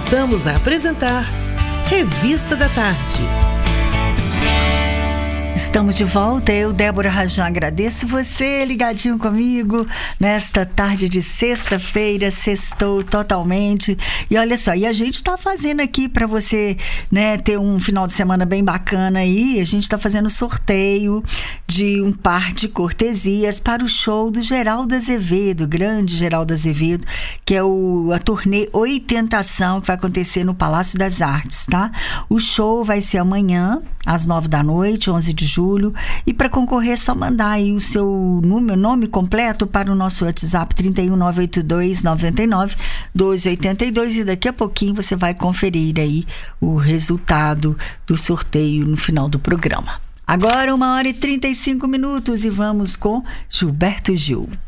Voltamos a apresentar Revista da Tarde. Estamos de volta, eu, Débora Rajão, agradeço você ligadinho comigo nesta tarde de sexta-feira, sextou totalmente. E olha só, e a gente está fazendo aqui para você, né, ter um final de semana bem bacana aí, a gente está fazendo sorteio de um par de cortesias para o show do Geraldo Azevedo, grande Geraldo Azevedo, que é a turnê Oitentação, que vai acontecer no Palácio das Artes, tá? O show vai ser amanhã, às 9 da noite, 11 de julho, e para concorrer é só mandar aí o seu nome completo para o nosso WhatsApp 31982991282, e daqui a pouquinho você vai conferir aí o resultado do sorteio no final do programa. Agora 1h35 e vamos com Gilberto Gil.